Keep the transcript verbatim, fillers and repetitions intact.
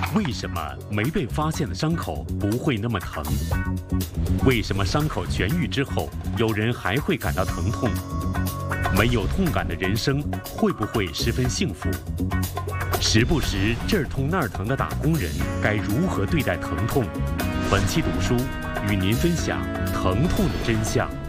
为什么没被发现的伤口不会那么疼？为什么伤口痊愈之后，有人还会感到疼痛？没有痛感的人生会不会十分幸福？时不时这儿痛那儿疼的打工人该如何对待疼痛？本期读书与您分享疼痛的真相。